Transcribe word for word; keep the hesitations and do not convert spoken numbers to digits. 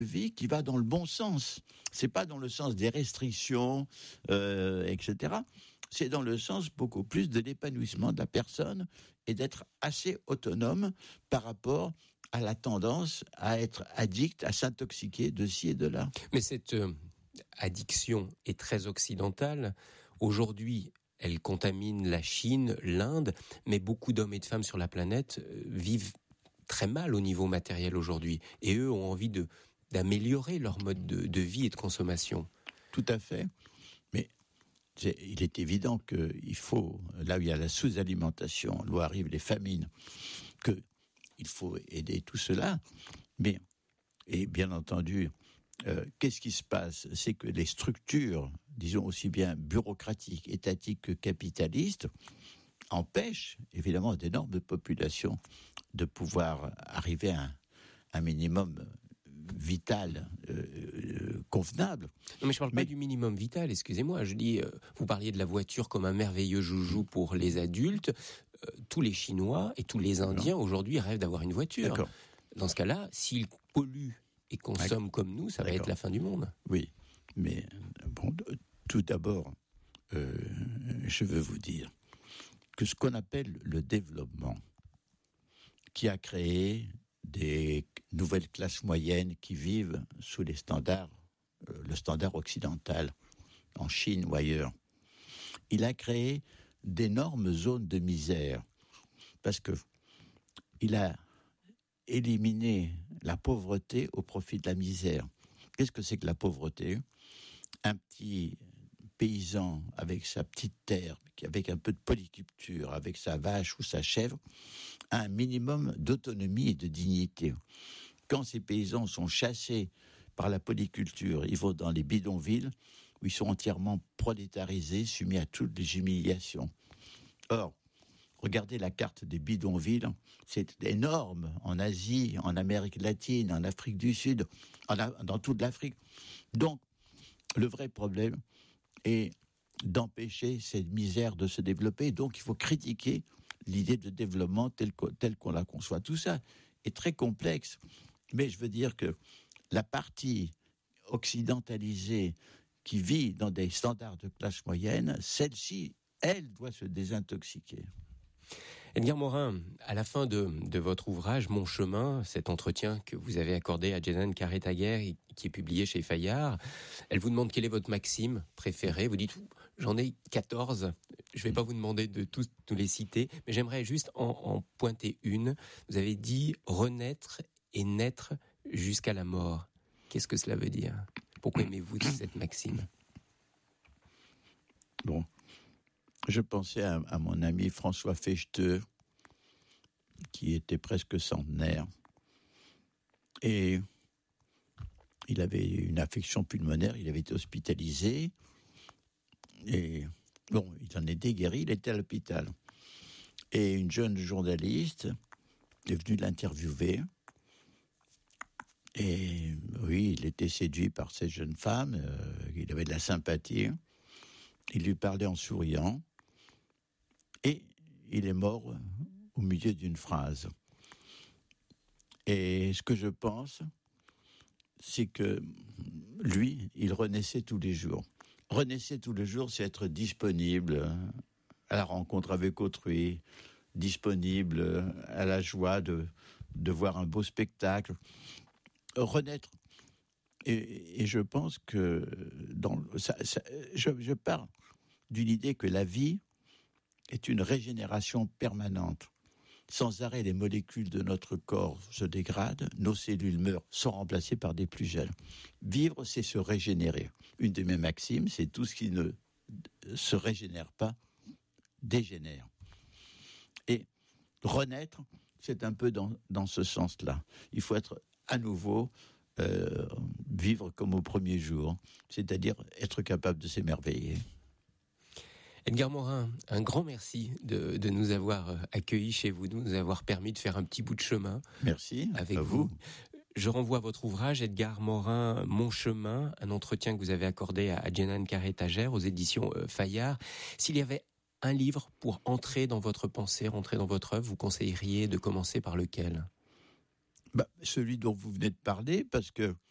vie qui va dans le bon sens. C'est pas dans le sens des restrictions, euh, et cetera. C'est dans le sens beaucoup plus de l'épanouissement de la personne et d'être assez autonome par rapport à la tendance à être addict, à s'intoxiquer de ci et de là. Mais cette euh, addiction est très occidentale. Aujourd'hui, elle contamine la Chine, l'Inde, mais beaucoup d'hommes et de femmes sur la planète euh, vivent très mal au niveau matériel aujourd'hui. Et eux ont envie de, d'améliorer leur mode de, de vie et de consommation. Tout à fait. Mais c'est, il est évident qu'il faut, là où il y a la sous-alimentation, là où arrivent les famines, qu'il faut aider tout cela. Mais, et bien entendu, euh, qu'est-ce qui se passe ? C'est que les structures, disons aussi bien bureaucratiques, étatiques que capitalistes, empêchent évidemment d'énormes populations de pouvoir arriver à un, un minimum vital euh, convenable. Non, mais je parle mais... pas du minimum vital, excusez-moi. Je dis, euh, vous parliez de la voiture comme un merveilleux joujou pour les adultes. Euh, tous les Chinois et tous les Indiens non. aujourd'hui rêvent d'avoir une voiture. D'accord. Dans ce cas-là, s'ils polluent et consomment D'accord. comme nous, ça D'accord. va être la fin du monde. Oui, mais bon, tout d'abord, euh, je veux vous dire que ce qu'on appelle le développement, qui a créé des nouvelles classes moyennes qui vivent sous les standards, euh, le standard occidental, en Chine ou ailleurs. Il a créé d'énormes zones de misère, parce que il a éliminé la pauvreté au profit de la misère. Qu'est-ce que c'est que la pauvreté ? Un petit paysan avec sa petite terre, avec un peu de polyculture, avec sa vache ou sa chèvre, a un minimum d'autonomie et de dignité. Quand ces paysans sont chassés par la polyculture, ils vont dans les bidonvilles où ils sont entièrement prolétarisés, soumis à toutes les humiliations. Or, regardez la carte des bidonvilles, c'est énorme en Asie, en Amérique latine, en Afrique du Sud, en, dans toute l'Afrique. Donc, le vrai problème est d'empêcher cette misère de se développer. Donc, il faut critiquer l'idée de développement telle, telle qu'on la conçoit. Tout ça est très complexe, mais je veux dire que la partie occidentalisée qui vit dans des standards de classe moyenne, celle-ci, elle doit se désintoxiquer. Edgar Morin, à la fin de, de votre ouvrage, Mon chemin, cet entretien que vous avez accordé à Jeanne Carré-Taguer et qui est publié chez Fayard, elle vous demande quelle est votre maxime préférée. Vous dites, j'en ai quatorze. Je ne vais pas vous demander de tous, tous les citer, mais j'aimerais juste en, en pointer une. Vous avez dit renaître et naître jusqu'à la mort. Qu'est-ce que cela veut dire ? Pourquoi aimez-vous cette maxime ? Bon. Je pensais à, à mon ami François Fechteux, qui était presque centenaire, et il avait une affection pulmonaire, il avait été hospitalisé, et bon, il en était guéri, il était à l'hôpital. Et une jeune journaliste est venue l'interviewer, et oui, il était séduit par cette jeune femme, euh, il avait de la sympathie, il lui parlait en souriant, et il est mort au milieu d'une phrase. Et ce que je pense, c'est que lui, il renaissait tous les jours. Renaissait tous les jours, c'est être disponible à la rencontre avec autrui, disponible à la joie de, de voir un beau spectacle. Renaître. Et, et je pense que dans, ça, ça, je, je pars d'une idée que la vie est une régénération permanente. Sans arrêt, les molécules de notre corps se dégradent, nos cellules meurent, sont remplacées par des plus jeunes. Vivre, c'est se régénérer. Une de mes maximes, c'est tout ce qui ne se régénère pas, dégénère. Et renaître, c'est un peu dans, dans ce sens-là. Il faut être à nouveau, euh, vivre comme au premier jour, c'est-à-dire être capable de s'émerveiller. Edgar Morin, un grand merci de, de nous avoir accueillis chez vous, de nous avoir permis de faire un petit bout de chemin. Merci, avec à vous. vous. Je renvoie à votre ouvrage, Edgar Morin, Mon chemin, un entretien que vous avez accordé à Jeanne Carré-Taguer aux éditions Fayard. S'il y avait un livre pour entrer dans votre pensée, rentrer dans votre œuvre, vous conseilleriez de commencer par lequel ? Bah, celui dont vous venez de parler, parce que